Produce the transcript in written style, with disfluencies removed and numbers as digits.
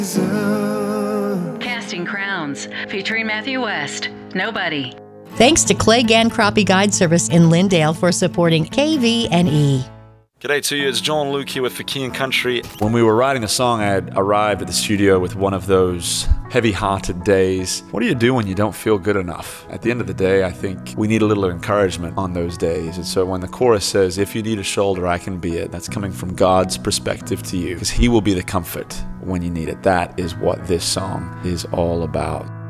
Casting Crowns, featuring Matthew West. Nobody. Thanks to Clay Gann Crappie Guide Service in Lindale for supporting KVNE. G'day to you, it's John Luke here with For King and Country. When we were writing the song, I had arrived at the studio with one of those heavy-hearted days. What do you do when you don't feel good enough? At the end of the day, I think we need a little encouragement on those days. And so when the chorus says, if you need a shoulder, I can be it, that's coming from God's perspective to you, because He will be the comfort when you need it. That is what this song is all about.